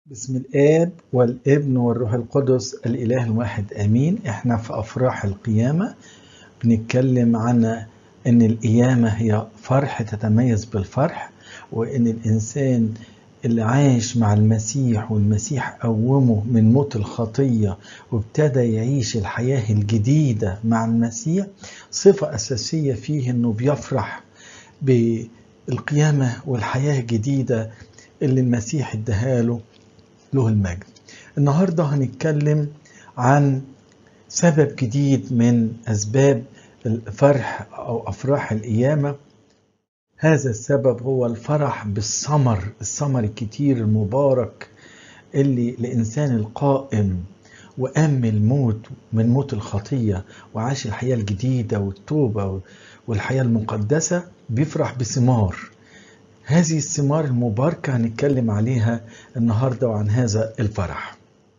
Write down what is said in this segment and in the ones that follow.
بسم الآب والابن والروح القدس الإله الواحد آمين. احنا في أفراح القيامة بنتكلم عن أن القيامة هي فرح تتميز بالفرح، وأن الإنسان اللي عايش مع المسيح والمسيح قومه من موت الخطية وابتدى يعيش الحياة الجديدة مع المسيح، صفة أساسية فيه أنه بيفرح بالقيامة والحياة الجديدة اللي المسيح اداها له المجد. النهاردة هنتكلم عن سبب جديد من أسباب الفرح أو أفراح القيامة. هذا السبب هو الفرح بالثمر، الثمر الكتير المبارك اللي الإنسان القائم وقام من موت الخطية وعاش الحياة الجديدة والتوبة والحياة المقدسة بيفرح بثمار. هذه الثمار المباركة هنتكلم عليها النهاردة وعن هذا الفرح.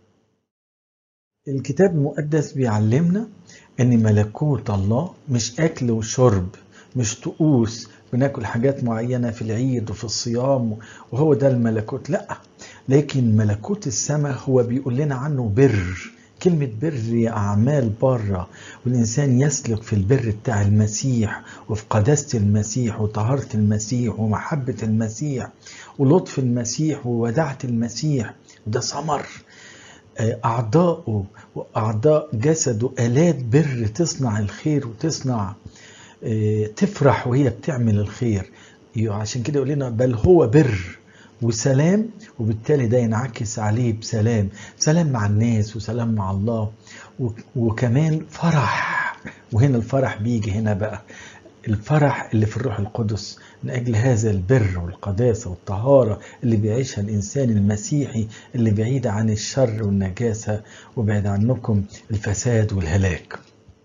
الكتاب المقدس بيعلمنا ان ملكوت الله مش اكل وشرب، مش طقوس بناكل حاجات معينة في العيد وفي الصيام وهو ده الملكوت، لا، لكن ملكوت السماء هو بيقول لنا عنه بر. كلمة بر هي أعمال بره، والإنسان يسلك في البر بتاع المسيح وفي قداسة المسيح وطهارة المسيح ومحبة المسيح ولطف المسيح ووداعة المسيح، وده ثمر أعضاؤه وأعضاء جسده آلات بر تصنع الخير وتصنع تفرح وهي بتعمل الخير. عشان كده يقول لنا بل هو بر وسلام، وبالتالي ده ينعكس عليه بسلام، سلام مع الناس وسلام مع الله وكمان فرح. وهنا الفرح بيجي هنا بقى الفرح اللي في الروح القدس من أجل هذا البر والقداسة والطهارة اللي بيعيشها الإنسان المسيحي اللي بعيد عن الشر والنجاسة وبعيد عنكم الفساد والهلاك.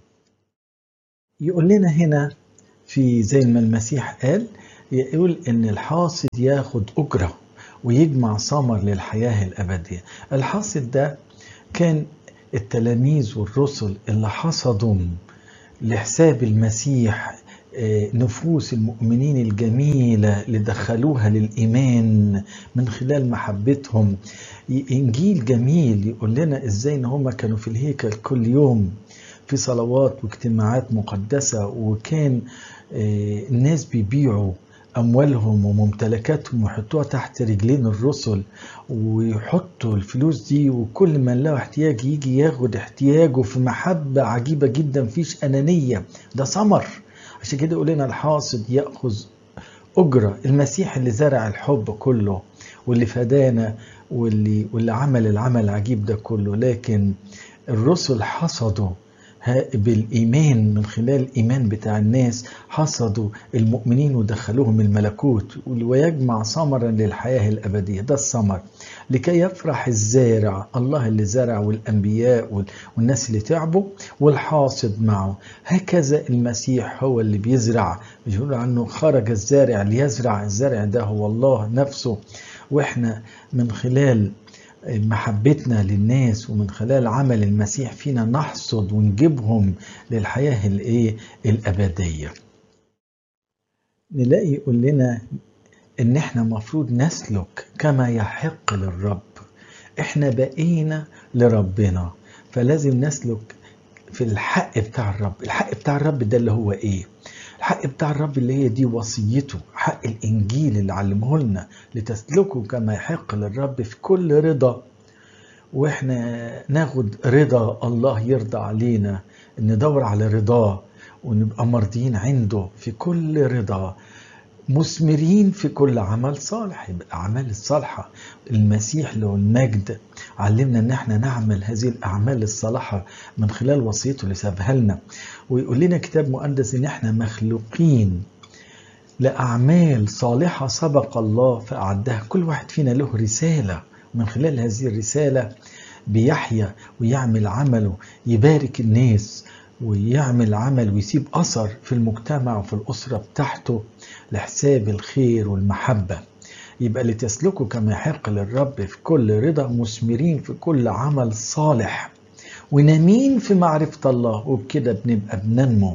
يقول لنا هنا في زي ما المسيح قال، يقول إن الحاصد ياخد أجرة ويجمع ثمر للحياة الأبدية. الحاصد ده كان التلاميذ والرسل اللي حصدوا لحساب المسيح نفوس المؤمنين الجميلة اللي دخلوها للإيمان من خلال محبتهم. إنجيل جميل يقول لنا إزاي إن هم كانوا في الهيكل كل يوم في صلوات واجتماعات مقدسة، وكان الناس بيبيعوا أموالهم وممتلكاتهم ويحطوها تحت رجلين الرسل ويحطوا الفلوس دي، وكل من له احتياج يجي ياخد احتياجه في محبة عجيبة جدا، فيش أنانية، ده ثمر. عشان كده يقول لنا الحاصد يأخذ أجرة. المسيح اللي زرع الحب كله واللي فدانا واللي عمل العمل العجيب ده كله، لكن الرسل حصدوا بالإيمان من خلال الإيمان بتاع الناس، حصدوا المؤمنين ودخلوهم الملكوت ويجمع ثمرا للحياة الأبدية. ده الثمر لكي يفرح الزارع، الله اللي زرع والأنبياء والناس اللي تعبوا والحاصد معه. هكذا المسيح هو اللي بيزرع، بيقول عنه خرج الزارع ليزرع. الزارع ده هو الله نفسه، وإحنا من خلال محبتنا للناس ومن خلال عمل المسيح فينا نحصد ونجيبهم للحياة الأبدية. نلاقي يقول لنا ان احنا مفروض نسلك كما يحق للرب. احنا بقينا لربنا، فلازم نسلك في الحق بتاع الرب. الحق بتاع الرب ده اللي هو ايه؟ الحق بتاع الرب اللي هي دي وصيته، حق الإنجيل اللي علمه لنا لتسلكوا كما يحق للرب في كل رضا. واحنا ناخد رضا الله يرضى علينا، ندور على رضاه ونبقى مرضيين عنده في كل رضا، مثمرين في كل عمل صالح. يبقى الأعمال الصالحة المسيح له المجد علمنا ان احنا نعمل هذه الأعمال الصالحة من خلال وصيته اللي سابها لنا. ويقول لنا كتاب مقدس ان احنا مخلوقين لأعمال صالحة سبق الله فأعدها. كل واحد فينا له رسالة، من خلال هذه الرسالة بيحيا ويعمل عمله، يبارك الناس ويعمل عمل ويسيب أثر في المجتمع وفي الأسرة بتاعته لحساب الخير والمحبة. يبقى لتسلكوا كما يحق للرب في كل رضا، مثمرين في كل عمل صالح ونامين في معرفة الله، وبكده بنبقى بننمو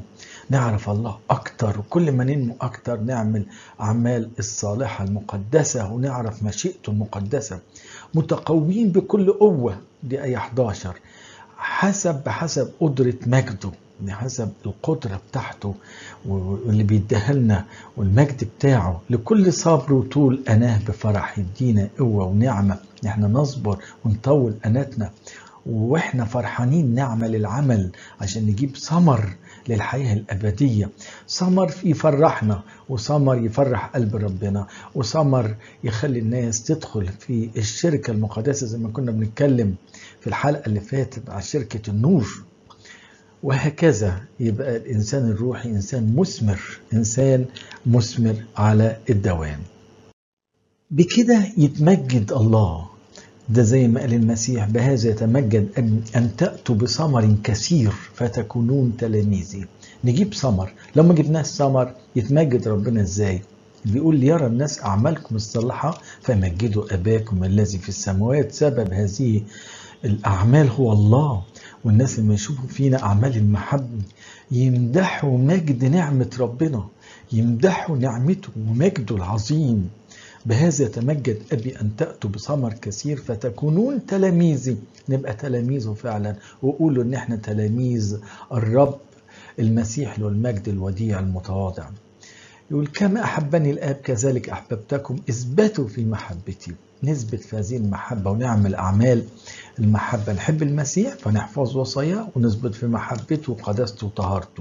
نعرف الله أكتر، وكل ما ننمو أكتر نعمل أعمال الصالحة المقدسة ونعرف مشيئته المقدسة. متقوين بكل قوة، دي آية 11، بحسب قدرة مجده، بحسب القدرة بتاعته واللي بيديها لنا والمجد بتاعه، لكل صبر وطول أناه بفرح، يدينا قوة ونعمة احنا نصبر ونطول أناتنا واحنا فرحانين نعمل العمل عشان نجيب ثمر للحياة الأبدية، ثمر يفرحنا وثمر يفرح قلب ربنا وثمر يخلي الناس تدخل في الشركة المقدسة زي ما كنا بنتكلم في الحلقة اللي فاتت على شركة النور. وهكذا يبقى الإنسان الروحي إنسان مثمر على الدوام. بكده يتمجد الله. ده زي ما قال المسيح: بهذا يتمجد أن تأتوا بثمر كثير فتكونون تلاميذي. نجيب ثمر، لو ما جبناش ثمر يتمجد ربنا ازاي؟ بيقول: ليرى الناس أعمالكم الصالحة فمجدوا أباكم الذي في السماوات. سبب هذه الأعمال هو الله، والناس لما يشوفوا فينا أعمال المحبة يمدحوا مجد نعمة ربنا، يمدحوا نعمته ومجده العظيم. بهذا يتمجد أبي أن تأتوا بثمر كثير فتكونون تلاميذي. نبقى تلاميذه فعلا، وقولوا إن احنا تلاميذ الرب المسيح له المجد الوديع المتواضع. يقول: كما أحبني الآب كذلك أحببتكم، اثبتوا في محبتي. نثبت في هذه المحبة ونعمل أعمال المحبة، نحب المسيح فنحفظ وصاياه ونثبت في محبته وقداسته وطهارته.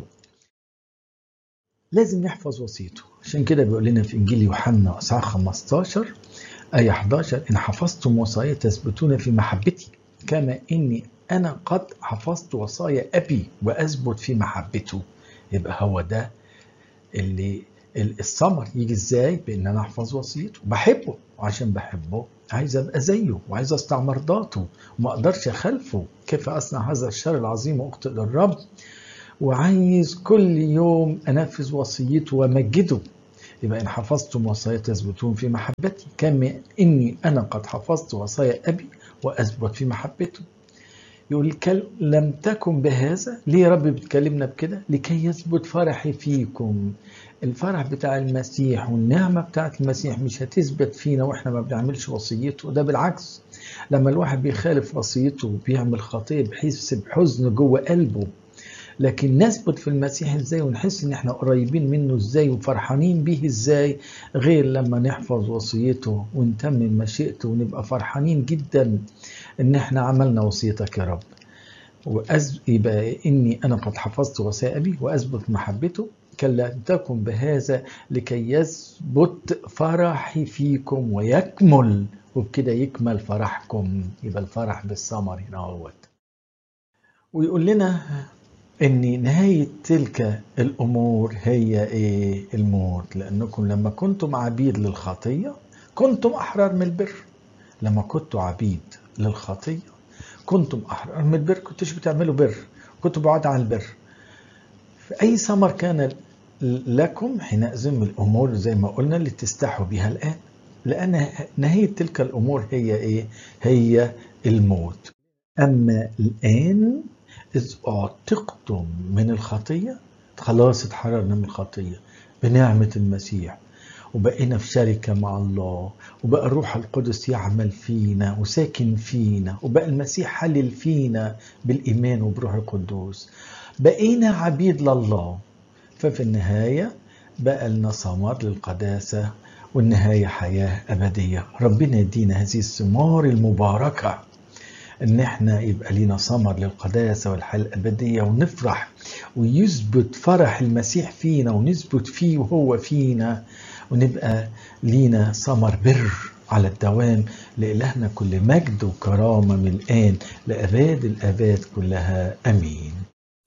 لازم نحفظ وصيته، عشان كده بيقول لنا في إنجيل يوحنا إصحاح 15 آية 11: إن حفظتم وصايا تثبتون في محبتي كما إني أنا قد حفظت وصايا أبي وأثبت في محبته. يبقى هو ده اللي الثمر يجي إزاي؟ بإن أنا أحفظ وصيته، بحبه، وعشان بحبه عايز أبقى زيه وعايز أسطع مرضاته وما أقدرش أخالفه. كيف أصنع هذا الشر العظيم وأخطئ للرب؟ وعايز كل يوم أنفذ وصيته ومجده. يبقى إن حفظتم وصايا تثبتون في محبتي كما إني أنا قد حفظت وصايا أبي وأثبت في محبته. يقول: لم تكن بهذا. ليه يا رب بتكلمنا بكده؟ لكي يثبت فرحي فيكم. الفرح بتاع المسيح والنعمة بتاعت المسيح مش هتثبت فينا وإحنا ما بنعملش وصيته. ده بالعكس، لما الواحد بيخالف وصيته وبيعمل خطية بيحس بحزن جوه قلبه. لكن نثبت في المسيح ازاي ونحس ان احنا قريبين منه ازاي وفرحانين بيه ازاي، غير لما نحفظ وصيته ونتمم مشيئته ونبقى فرحانين جدا ان احنا عملنا وصيتك يا رب. يبقى اني انا قد حفظت وصايا ابي واثبت محبته. كلا تكن بهذا لكي يثبت فرحي فيكم ويكمل، وبكده يكمل فرحكم. يبقى الفرح بالثمر هنا اهوت. ويقول لنا ان نهاية تلك الامور هي ايه؟ الموت. لانكم لما كنتم عبيد للخطية كنتم احرار من البر. لما كنتوا عبيد للخطية كنتم احرار من البر، كنتوش بتعملوا بر، كنتوا بعاد عن البر. في اي ثمر كان لكم حينئذ من الامور زي ما قلنا اللي تستحوا بها الان، لان نهاية تلك الامور هي ايه؟ هي الموت. اما الان إذ أعتقتم من الخطية، خلاص اتحررنا من الخطية بنعمة المسيح وبقينا في شركة مع الله، وبقى الروح القدس يعمل فينا وساكن فينا، وبقى المسيح حلل فينا بالإيمان وبروح القدوس، بقينا عبيد لله. ففي النهاية بقى لنا ثمر للقداسة، والنهاية حياة أبدية. ربنا يدينا هذه الثمار المباركة ان احنا يبقى لينا ثمر للقداسة والحياة الأبدية، ونفرح ويثبت فرح المسيح فينا ونثبت فيه وهو فينا، ونبقى لينا ثمر بر على الدوام. لإلهنا كل مجد وكرامة من الآن لأباد الآباد كلها. أمين.